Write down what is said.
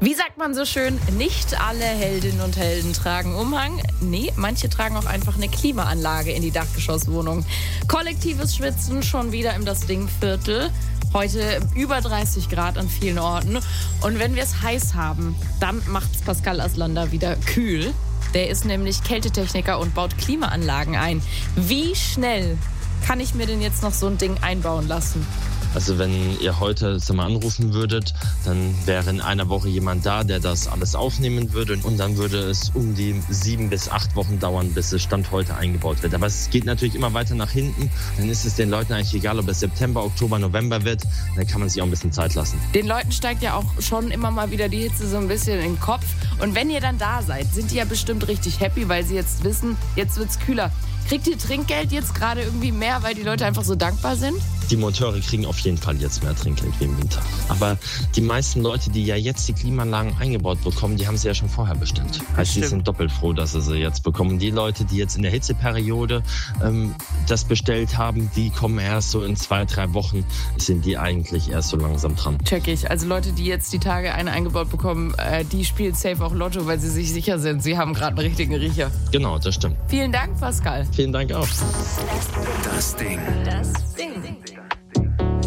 Wie sagt man so schön, nicht alle Heldinnen und Helden tragen Umhang. Nee, manche tragen auch einfach eine Klimaanlage in die Dachgeschosswohnung. Kollektives Schwitzen schon wieder im Das Ding-Viertel. Heute über 30 Grad an vielen Orten. Und wenn wir es heiß haben, dann macht's Pascal Aslander wieder kühl. Der ist nämlich Kältetechniker und baut Klimaanlagen ein. Wie schnell kann ich mir denn jetzt noch so ein Ding einbauen lassen? Also wenn ihr heute mal anrufen würdet, dann wäre in einer Woche jemand da, der das alles aufnehmen würde. Und dann würde es um die 7 bis 8 Wochen dauern, bis es Stand heute eingebaut wird. Aber es geht natürlich immer weiter nach hinten. Dann ist es den Leuten eigentlich egal, ob es September, Oktober, November wird. Dann kann man sich auch ein bisschen Zeit lassen. Den Leuten steigt ja auch schon immer mal wieder die Hitze so ein bisschen in den Kopf. Und wenn ihr dann da seid, sind die ja bestimmt richtig happy, weil sie jetzt wissen, jetzt wird's kühler. Kriegt ihr Trinkgeld jetzt gerade irgendwie mehr, weil die Leute einfach so dankbar sind? Die Monteure kriegen auf jeden Fall jetzt mehr Trinkgeld wie im Winter. Aber die meisten Leute, die ja jetzt die Klimaanlagen eingebaut bekommen, die haben sie ja schon vorher bestellt. Also die sind doppelt froh, dass sie jetzt bekommen. Die Leute, die jetzt in der Hitzeperiode das bestellt haben, die kommen erst so in 2-3 Wochen, sind die eigentlich erst so langsam dran. Check ich. Also Leute, die jetzt die Tage eine eingebaut bekommen, die spielen safe auch Lotto, weil sie sich sicher sind. Sie haben gerade einen richtigen Riecher. Genau, das stimmt. Vielen Dank, Pascal. Vielen Dank auch. Das Ding. Das Ding.